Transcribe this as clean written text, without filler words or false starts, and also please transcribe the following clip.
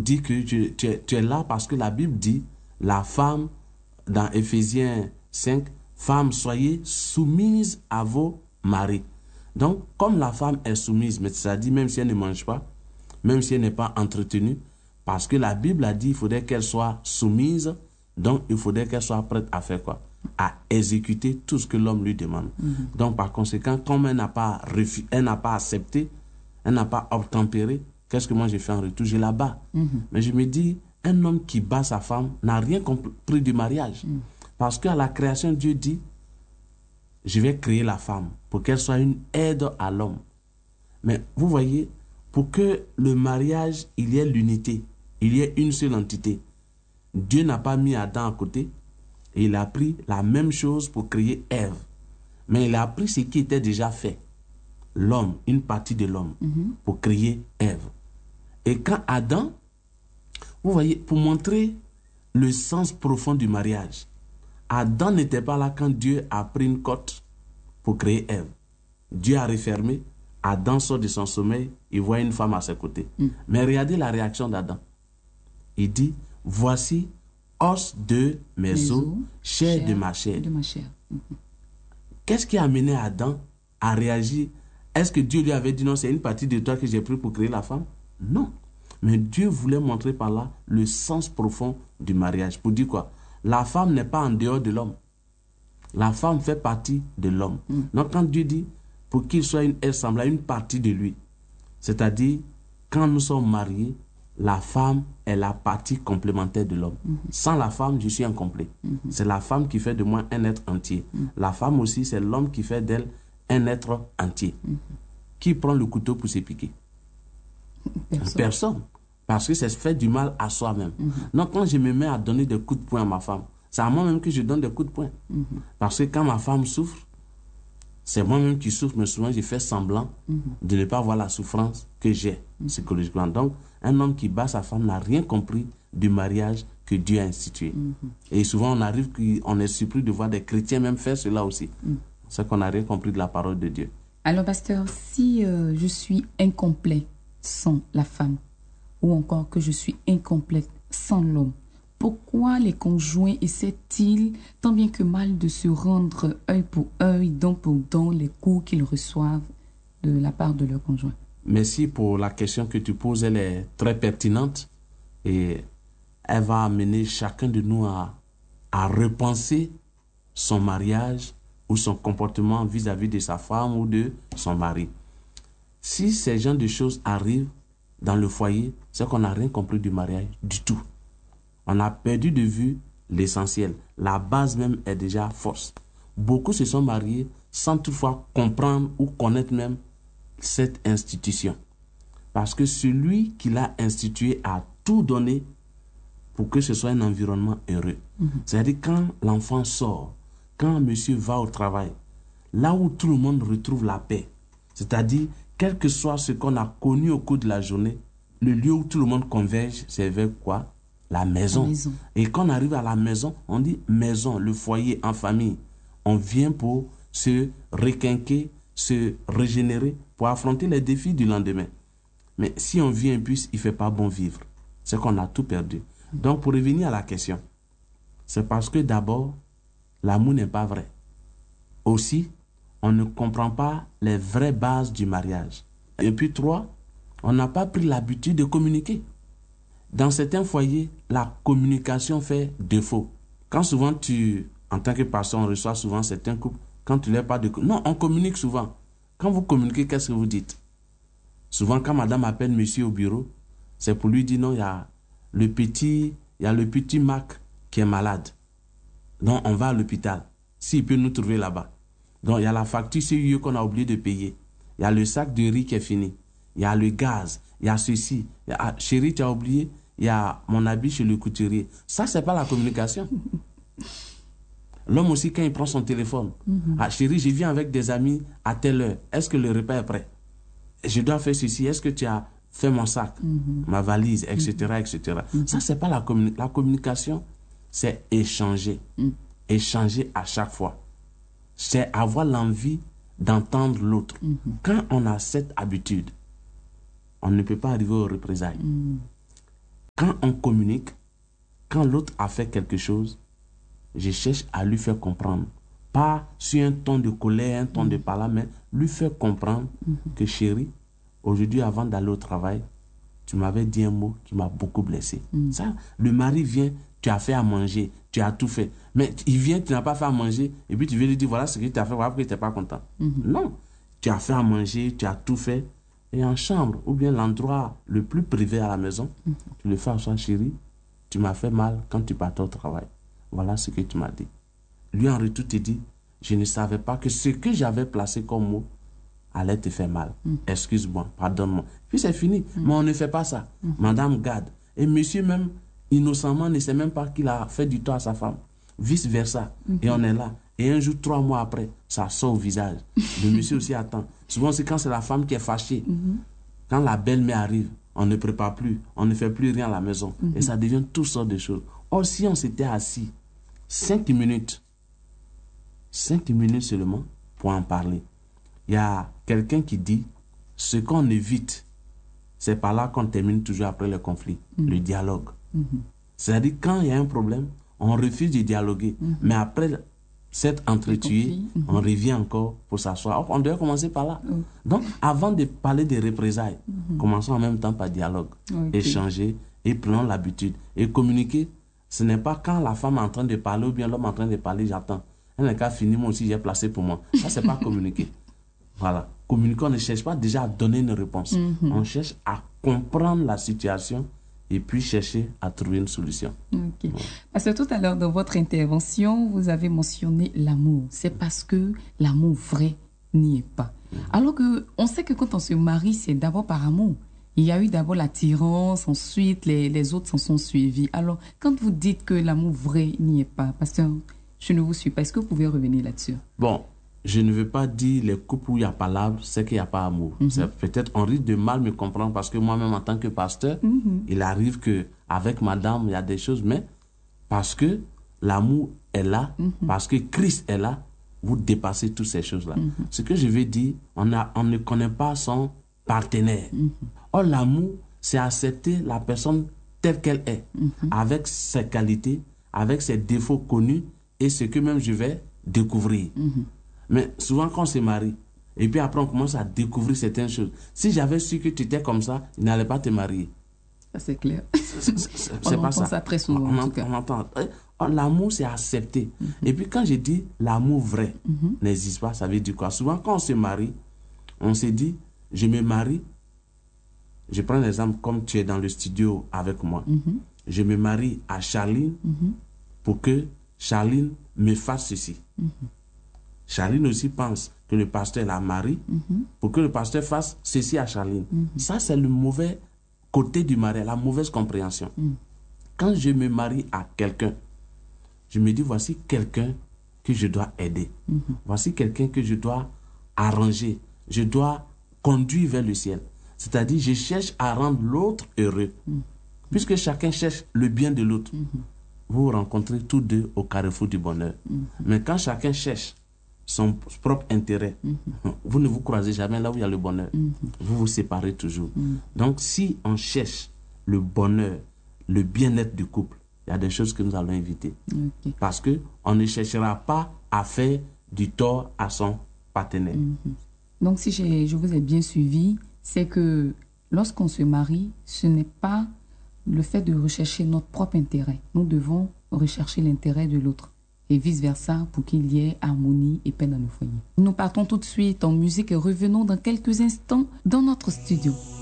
dire que tu es là parce que la Bible dit, la femme, dans Éphésiens 5, femmes, soyez soumises à vos maris. Donc, comme la femme est soumise, mais ça dit même si elle ne mange pas, même si elle n'est pas entretenue, parce que la Bible a dit il faudrait qu'elle soit soumise, donc il faudrait qu'elle soit prête à faire quoi? À exécuter tout ce que l'homme lui demande. Donc, par conséquent, comme elle n'a pas accepté, elle n'a pas obtempéré, qu'est-ce que moi j'ai fait en retour? Je la bats. Mais je me dis, un homme qui bat sa femme n'a rien compris du mariage. Parce qu'à la création, Dieu dit, je vais créer la femme pour qu'elle soit une aide à l'homme. Mais vous voyez, pour que le mariage, il y ait l'unité, il y ait une seule entité, Dieu n'a pas mis Adam à côté et il a pris la même chose pour créer Ève. Mais il a pris ce qui était déjà fait, l'homme, une partie de l'homme, pour créer Ève. Et quand Adam, vous voyez, pour montrer le sens profond du mariage, Adam n'était pas là quand Dieu a pris une cote pour créer Ève. Dieu a refermé, Adam sort de son sommeil, il voit une femme à ses côtés. Mais regardez la réaction d'Adam. Il dit, voici os de mes os, chair de ma chair. Qu'est-ce qui a amené Adam à réagir? Est-ce que Dieu lui avait dit non, c'est une partie de toi que j'ai pris pour créer la femme? Non. Mais Dieu voulait montrer par là le sens profond du mariage. Pour dire quoi? La femme n'est pas en dehors de l'homme. La femme fait partie de l'homme. Donc quand Dieu dit, pour qu'il soit elle semble à une partie de lui, c'est-à-dire, quand nous sommes mariés, la femme est la partie complémentaire de l'homme. Sans la femme, je suis incomplet. C'est la femme qui fait de moi un être entier. La femme aussi, c'est l'homme qui fait d'elle un être entier. Qui prend le couteau pour se piquer? Personne. Parce que c'est fait du mal à soi-même. Donc quand je me mets à donner des coups de poing à ma femme, c'est à moi-même que je donne des coups de poing. Parce que quand ma femme souffre, c'est moi-même qui souffre, mais souvent je fais semblant de ne pas voir la souffrance que j'ai psychologiquement. Donc, un homme qui bat sa femme n'a rien compris du mariage que Dieu a institué. Et souvent, on est surpris de voir des chrétiens même faire cela aussi. C'est qu'on n'a rien compris de la parole de Dieu. Alors, pasteur, si je suis incomplet sans la femme, ou encore que je suis incomplète sans l'homme, pourquoi les conjoints essaient-ils tant bien que mal de se rendre œil pour œil, dent pour dent, les coups qu'ils reçoivent de la part de leur conjoint? Merci pour la question que tu poses, elle est très pertinente et elle va amener chacun de nous à repenser son mariage ou son comportement vis-à-vis de sa femme ou de son mari. Si ces genres de choses arrivent dans le foyer, c'est qu'on n'a rien compris du mariage du tout. On a perdu de vue l'essentiel. La base même est déjà fausse. Beaucoup se sont mariés sans toutefois comprendre ou connaître même cette institution. Parce que celui qui l'a institué a tout donné pour que ce soit un environnement heureux. C'est-à-dire quand l'enfant sort, quand monsieur va au travail, là où tout le monde retrouve la paix, c'est-à-dire quel que soit ce qu'on a connu au cours de la journée, le lieu où tout le monde converge, c'est vers quoi? La maison. Et quand on arrive à la maison, on dit maison, le foyer en famille. On vient pour se requinquer, se régénérer, pour affronter les défis du lendemain. Mais si on vient et puis il ne fait pas bon vivre, c'est qu'on a tout perdu. Donc pour revenir à la question, c'est parce que d'abord, l'amour n'est pas vrai. Aussi, on ne comprend pas les vraies bases du mariage. Et puis 3, on n'a pas pris l'habitude de communiquer. Dans certains foyers, la communication fait défaut. Quand souvent en tant que pasteur, on reçoit souvent certains couples, quand tu n'as pas de... Non, on communique souvent. Quand vous communiquez, qu'est-ce que vous dites? Souvent, quand madame appelle monsieur au bureau, c'est pour lui dire non, il y a le petit Mac qui est malade. Donc, on va à l'hôpital. S'il peut nous trouver là-bas. Donc, il y a la facture CIE qu'on a oublié de payer. Il y a le sac de riz qui est fini. Il y a le gaz. Il y a ceci. Chérie, tu as oublié? Il y a mon habit chez le couturier. Ça, c'est pas la communication. L'homme aussi, quand il prend son téléphone. Chérie, je viens avec des amis à telle heure. Est-ce que le repas est prêt? Je dois faire ceci. Est-ce que tu as fait mon sac, ma valise, etc., etc. Ça, c'est pas la communication. La communication, c'est échanger. Échanger à chaque fois. C'est avoir l'envie d'entendre l'autre. Quand on a cette habitude, on ne peut pas arriver aux représailles. quand on communique, quand l'autre a fait quelque chose, je cherche à lui faire comprendre. Pas sur un ton de colère, un ton de parler, mais lui faire comprendre que chérie, aujourd'hui avant d'aller au travail, tu m'avais dit un mot qui m'a beaucoup blessé. Ça, le mari vient, tu as fait à manger, tu as tout fait. Mais il vient, tu n'as pas fait à manger, et puis tu viens lui dire, voilà ce que tu as fait, voilà pourquoi tu n'es pas content. Non, tu as fait à manger, tu as tout fait. Et en chambre, ou bien l'endroit le plus privé à la maison, tu le fais à soi, chérie, tu m'as fait mal quand tu partais au travail. Voilà ce que tu m'as dit. Lui, en retour, te dit, je ne savais pas que ce que j'avais placé comme mot allait te faire mal. Excuse-moi, pardonne-moi. Puis c'est fini. Mais on ne fait pas ça. Madame garde. Et monsieur même, innocemment, ne sait même pas qu'il a fait du tort à sa femme. Vice-versa. Et on est là. Et un jour, 3 mois après, ça sort au visage. Le monsieur aussi attend. Souvent, c'est quand c'est la femme qui est fâchée. Quand la belle-mère arrive, on ne prépare plus. On ne fait plus rien à la maison. Et ça devient toutes sortes de choses. Or, si on s'était assis 5 minutes seulement pour en parler. Il y a quelqu'un qui dit, ce qu'on évite, c'est par là qu'on termine toujours après le conflit, le dialogue. C'est-à-dire, quand il y a un problème, on refuse de dialoguer. Mais après s'être entretué, on revient encore pour s'asseoir. Or, on doit commencer par là. Donc, avant de parler des représailles, commençons en même temps par dialogue, échanger et prenons l'habitude. Et communiquer, ce n'est pas quand la femme est en train de parler ou bien l'homme est en train de parler, j'attends. Un n'est qu'à finir, moi aussi j'ai placé pour moi. Ça, c'est pas communiquer. Voilà. Communiquer, on ne cherche pas déjà à donner une réponse. On cherche à comprendre la situation et puis chercher à trouver une solution. Okay. Parce que tout à l'heure, dans votre intervention, vous avez mentionné l'amour. C'est parce que l'amour vrai n'y est pas. Alors qu'on sait que quand on se marie, c'est d'abord par amour. Il y a eu d'abord l'attirance, ensuite les autres s'en sont suivis. Alors, quand vous dites que l'amour vrai n'y est pas, parce que je ne vous suis pas, est-ce que vous pouvez revenir là-dessus? Bon, je ne veux pas dire les couples où il y a pas l'amour, c'est qu'il n'y a pas amour. Peut-être on risque de mal me comprendre parce que moi-même en tant que pasteur, il arrive que avec madame, il y a des choses, mais parce que l'amour est là, parce que Christ est là, vous dépassez toutes ces choses-là. Ce que je veux dire, on ne connaît pas son partenaire. Or, l'amour, c'est accepter la personne telle qu'elle est, avec ses qualités, avec ses défauts connus et ce que même je vais découvrir. Mais souvent, quand on se marie, et puis après on commence à découvrir certaines choses. Si j'avais su que tu étais comme ça, il n'allait pas te marier. Ça, c'est clair. C'est pas ça. Ça très souvent. On entend. L'amour, c'est accepter. Et puis quand je dis l'amour vrai n'existe pas, ça veut dire quoi? Souvent, quand on se marie, on se dit, je me marie. Je prends l'exemple comme tu es dans le studio avec moi. Je me marie à Charline pour que Charline me fasse ceci. Charline aussi pense que le pasteur la marie pour que le pasteur fasse ceci à Charline. Ça, c'est le mauvais côté du mariage, la mauvaise compréhension. Quand je me marie à quelqu'un, je me dis, voici quelqu'un que je dois aider. Voici quelqu'un que je dois arranger. Je dois conduire vers le ciel. C'est-à-dire, je cherche à rendre l'autre heureux. Puisque chacun cherche le bien de l'autre. Vous vous rencontrez tous deux au carrefour du bonheur. Mais quand chacun cherche son propre intérêt, vous ne vous croisez jamais là où il y a le bonheur. Vous vous séparez toujours. Donc, si on cherche le bonheur, le bien-être du couple, il y a des choses que nous allons éviter. Parce qu'on ne cherchera pas à faire du tort à son partenaire. Donc, si je vous ai bien suivi, c'est que lorsqu'on se marie, ce n'est pas le fait de rechercher notre propre intérêt. Nous devons rechercher l'intérêt de l'autre et vice-versa pour qu'il y ait harmonie et paix dans nos foyers. Nous partons tout de suite en musique et revenons dans quelques instants dans notre studio.